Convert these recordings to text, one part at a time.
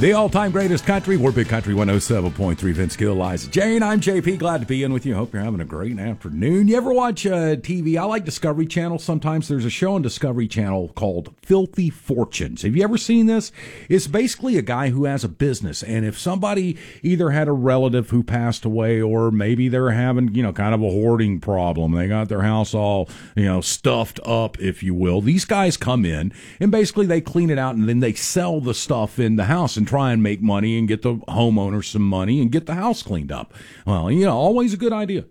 The all-time greatest country. We're Big Country 107.3. Vince Gill, Liza Jane. I'm JP. Glad to be in with you. Hope you're having a great afternoon. You ever watch TV? I like Discovery Channel. Sometimes there's a show on Discovery Channel called Filthy Fortunes. Have you ever seen this? It's basically a guy who has a business, and if somebody either had a relative who passed away, or maybe they're having, kind of a hoarding problem, they got their house all, stuffed up, if you will. These guys come in and basically they clean it out, and then they sell the stuff in the house and try and make money and get the homeowner some money and get the house cleaned up. Well, always a good idea.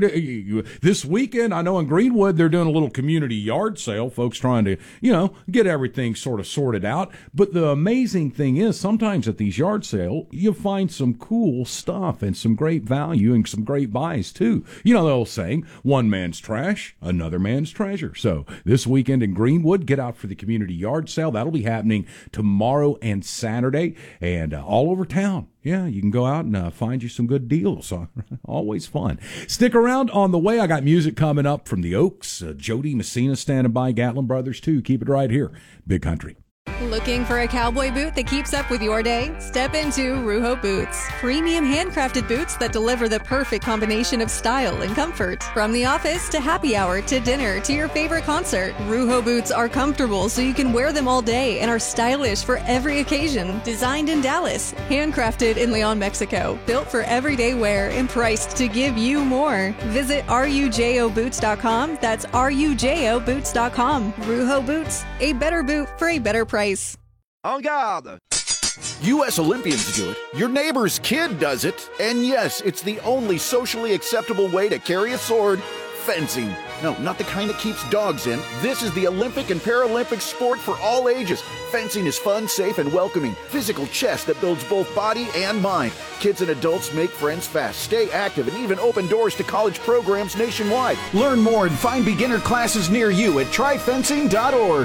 This weekend, I know in Greenwood, they're doing a little community yard sale, folks trying to, get everything sort of sorted out. But the amazing thing is, sometimes at these yard sales, you find some cool stuff and some great value and some great buys too. The old saying, one man's trash, another man's treasure. So this weekend in Greenwood, get out for the community yard sale. That'll be happening tomorrow and Saturday, and all over town. Yeah, you can go out and find you some good deals. Always fun. Stick around. On the way, I got music coming up from the Oaks. Jody Messina standing by. Gatlin Brothers, too. Keep it right here. Big Country. Looking for a cowboy boot that keeps up with your day? Step into Ruho Boots. Premium handcrafted boots that deliver the perfect combination of style and comfort. From the office to happy hour to dinner to your favorite concert, Ruho Boots are comfortable so you can wear them all day and are stylish for every occasion. Designed in Dallas, handcrafted in Leon, Mexico. Built for everyday wear and priced to give you more. Visit rujoboots.com. That's rujoboots.com. Ruho Boots, a better boot for a better price. En garde! U.S. Olympians do it, your neighbor's kid does it, and yes, it's the only socially acceptable way to carry a sword: fencing. No, not the kind that keeps dogs in. This is the Olympic and Paralympic sport for all ages. Fencing is fun, safe, and welcoming. Physical chess that builds both body and mind. Kids and adults make friends fast, stay active, and even open doors to college programs nationwide. Learn more and find beginner classes near you at tryfencing.org.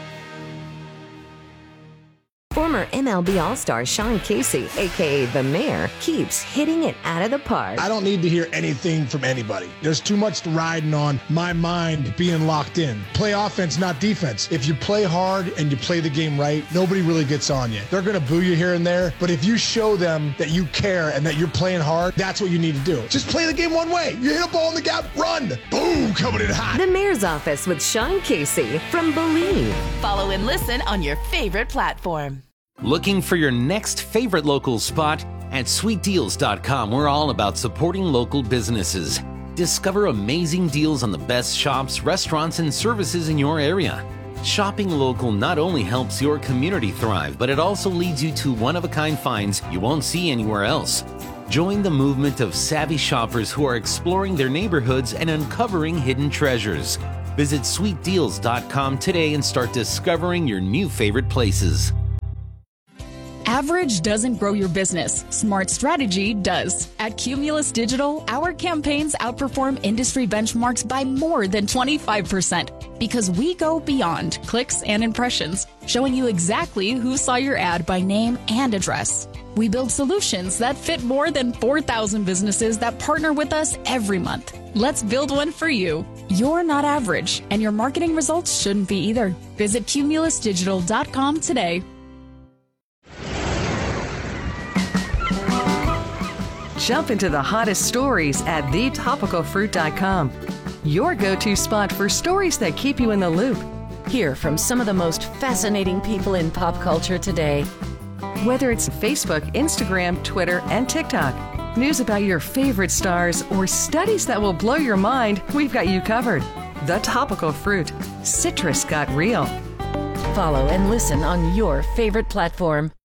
Former MLB All-Star Sean Casey, a.k.a. The Mayor, keeps hitting it out of the park. I don't need to hear anything from anybody. There's too much riding on my mind being locked in. Play offense, not defense. If you play hard and you play the game right, nobody really gets on you. They're going to boo you here and there, but if you show them that you care and that you're playing hard, that's what you need to do. Just play the game one way. You hit a ball in the gap, run. Boom, coming in hot. The Mayor's Office with Sean Casey from Believe. Follow and listen on your favorite platform. Looking for your next favorite local spot? At sweetdeals.com, we're all about supporting local businesses. Discover amazing deals on the best shops, restaurants, and services in your area. Shopping local not only helps your community thrive, but it also leads you to one-of-a-kind finds you won't see anywhere else. Join the movement of savvy shoppers who are exploring their neighborhoods and uncovering hidden treasures. Visit sweetdeals.com today and start discovering your new favorite places. Average doesn't grow your business. Smart strategy does. At Cumulus Digital, our campaigns outperform industry benchmarks by more than 25% because we go beyond clicks and impressions, showing you exactly who saw your ad by name and address. We build solutions that fit more than 4,000 businesses that partner with us every month. Let's build one for you. You're not average, and your marketing results shouldn't be either. Visit cumulusdigital.com today. Jump into the hottest stories at thetopicalfruit.com. Your go-to spot for stories that keep you in the loop. Hear from some of the most fascinating people in pop culture today. Whether it's Facebook, Instagram, Twitter, and TikTok, news about your favorite stars, or studies that will blow your mind, we've got you covered. The Topical Fruit. Citrus got real. Follow and listen on your favorite platform.